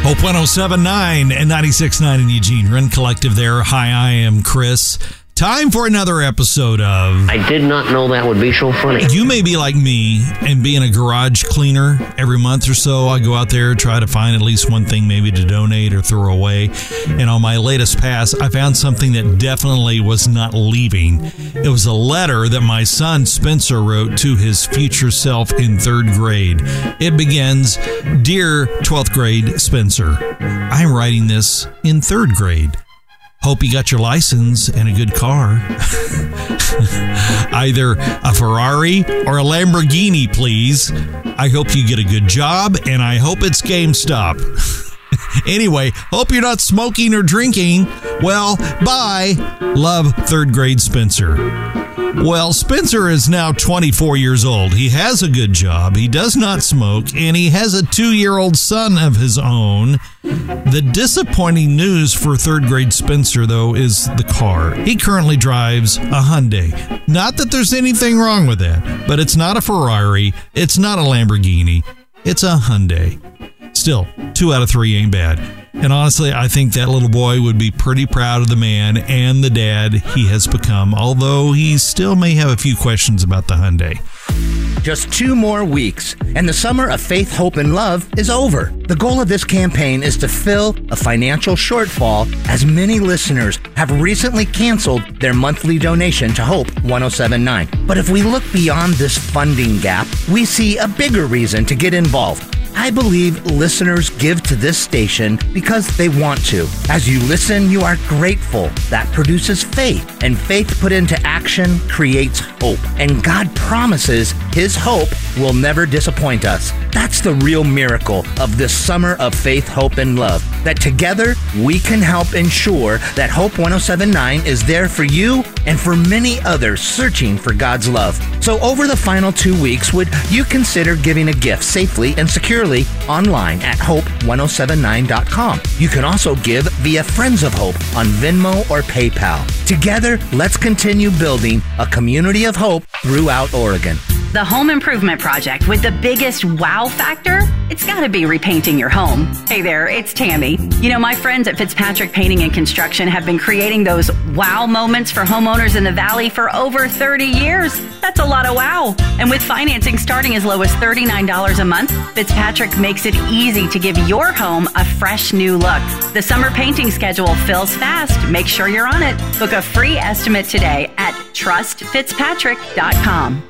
Hope 107.9 and 96.9 in Eugene. Ren Collective there. Hi, I am Chris. Time for another episode of... I did not know that would be so funny. You may be like me and being a garage cleaner every month or so. I go out there, try to find at least one thing maybe to donate or throw away. And on my latest pass, I found something that definitely was not leaving. It was a letter that my son Spencer wrote to his future self in third grade. It begins, "Dear 12th grade Spencer, I'm writing this in third grade. Hope you got your license and a good car. Either a Ferrari or a Lamborghini, please. I hope you get a good job, and I hope it's GameStop. Anyway, hope you're not smoking or drinking. Well, bye. Love, third grade Spencer." Well, Spencer is now 24 years old. He has a good job. He does not smoke, and he has a 2-year-old son of his own. The disappointing news for third grade Spencer, though, is the car. He currently drives a Hyundai. Not that there's anything wrong with that, but it's not a Ferrari. It's not a Lamborghini. It's a Hyundai. Still, 2 out of 3 ain't bad. And honestly, I think that little boy would be pretty proud of the man and the dad he has become, although he still may have a few questions about the Hyundai. Just 2 more weeks, and the summer of faith, hope, and love is over. The goal of this campaign is to fill a financial shortfall, as many listeners have recently canceled their monthly donation to Hope 107.9. But if we look beyond this funding gap, we see a bigger reason to get involved. I believe listeners give to this station because they want to. As you listen, you are grateful. That produces faith, and faith put into action creates hope. And God promises His hope will never disappoint us. That's the real miracle of this summer of faith, hope, and love. That together we can help ensure that Hope 107.9 is there for you and for many others searching for God's love. So over the final 2 weeks, would you consider giving a gift safely and securely online at hope1079.com. You can also give via Friends of Hope on Venmo or PayPal. Together, let's continue building a community of hope throughout Oregon. The home improvement project with the biggest wow factor? It's got to be repainting your home. Hey there, it's Tammy. You know, my friends at Fitzpatrick Painting and Construction have been creating those wow moments for homeowners in the Valley for over 30 years. That's a lot of wow. And with financing starting as low as $39 a month, Fitzpatrick makes it easy to give your home a fresh new look. The summer painting schedule fills fast. Make sure you're on it. Book a free estimate today at trustfitzpatrick.com.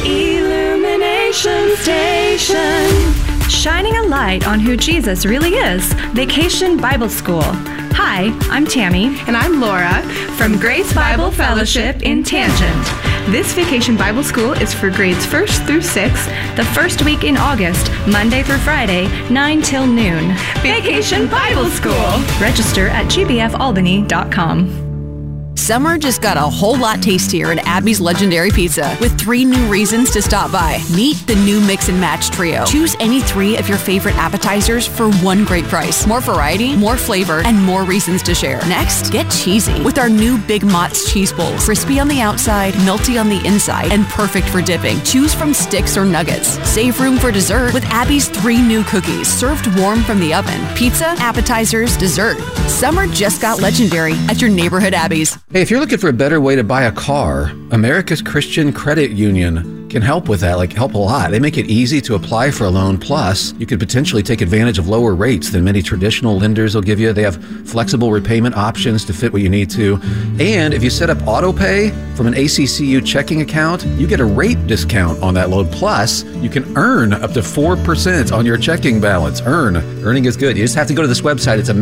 Illumination Station, shining a light on who Jesus really is. Vacation Bible School. Hi, I'm Tammy. And I'm Laura From Grace Bible Fellowship in Tangent. This Vacation Bible School is for grades 1st through 6th, The first week in August, Monday through Friday, 9 till noon. Vacation Bible School. Register at gbfalbany.com. Summer just got a whole lot tastier at Abby's Legendary Pizza with 3 new reasons to stop by. Meet the new Mix and Match Trio. Choose any 3 of your favorite appetizers for one great price. More variety, more flavor, and more reasons to share. Next, get cheesy with our new Big Mott's Cheese Bowls. Crispy on the outside, melty on the inside, and perfect for dipping. Choose from sticks or nuggets. Save room for dessert with Abby's 3 new cookies, served warm from the oven. Pizza, appetizers, dessert. Summer just got legendary at your neighborhood Abby's. Hey, if you're looking for a better way to buy a car, America's Christian Credit Union can help with that, help a lot. They make it easy to apply for a loan. Plus, you could potentially take advantage of lower rates than many traditional lenders will give you. They have flexible repayment options to fit what you need to. And if you set up auto pay from an ACCU checking account, you get a rate discount on that loan. Plus, you can earn up to 4% on your checking balance. Earning is good. You just have to go to this website. It's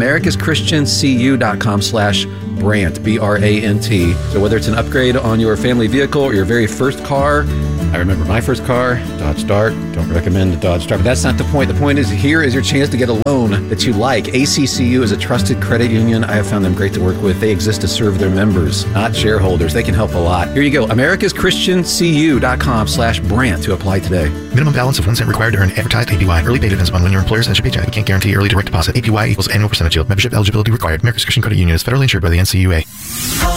americaschristiancu.com/Brant, B-R-A-N-T. So whether it's an upgrade on your family vehicle or your very first car, I remember my first car, Dodge Dart. Don't recommend the Dodge Dart, but that's not the point. The point is, here is your chance to get a loan that you like. ACCU is a trusted credit union. I have found them great to work with. They exist to serve their members, not shareholders. They can help a lot. Here you go. americaschristiancu.com/Brant to apply today. Minimum balance of 1 cent required to earn advertised APY. Early pay depends upon when your employer sends your paycheck. We can't guarantee early direct deposit. APY equals annual percentage yield. Membership eligibility required. America's Christian Credit Union is federally insured by the NCUA.